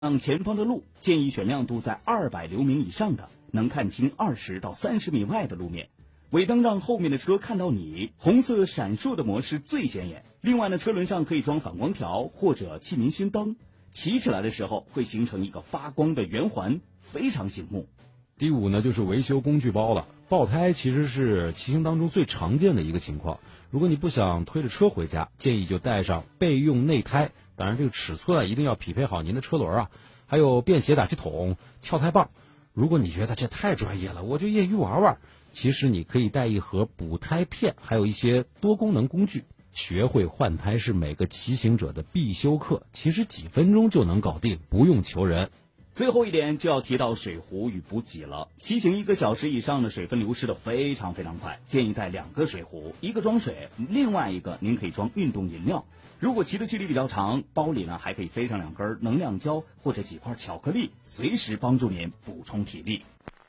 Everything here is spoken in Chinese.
前方的路建议选亮度在200流明以上的，能看清20到30米外的路面。尾灯让后面的车看到你，红色闪烁的模式最显眼。另外呢，车轮上可以装反光条或者气明星灯，骑起来的时候会形成一个发光的圆环，非常醒目。 第5呢，就是维修工具包了。爆胎其实是骑行当中最常见的一个情况，如果你不想推着车回家，建议就带上备用内胎，当然这个尺寸一定要匹配好您的车轮啊，还有便携打气筒、撬胎棒。如果你觉得这太专业了，我就业余玩玩，其实你可以带一盒补胎片，还有一些多功能工具。学会换胎是每个骑行者的必修课，其实几分钟就能搞定，不用求人。 最后一点就要提到水壶与补给了。骑行1个小时以上的水分流失的非常快，建议带2个水壶，一个装水，另外一个您可以装运动饮料。如果骑的距离比较长，包里呢还可以塞上2根能量胶或者几块巧克力，随时帮助您补充体力。